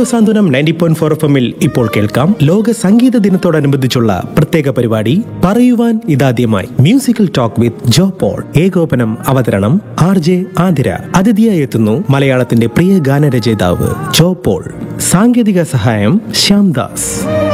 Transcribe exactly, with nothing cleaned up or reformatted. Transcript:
Radio സാന്ത്വനം ninety point four F എമ്മിൽ ഇപ്പോൾ കേൾക്കാം ലോക സംഗീത ദിനത്തോടനുബന്ധിച്ചുള്ള പ്രത്യേക പരിപാടി പറയുവാൻ ഇതാദ്യമായി. Musical talk with Joe Paul. ഏകോപനം അവതരണം ആർ ജെ ആതിര. അതിഥിയായി എത്തുന്നു മലയാളത്തിന്റെ പ്രിയ ഗാനരചയിതാവ് ജോ പോൾ. സാങ്കേതിക സഹായം ശ്യാംദാസ്.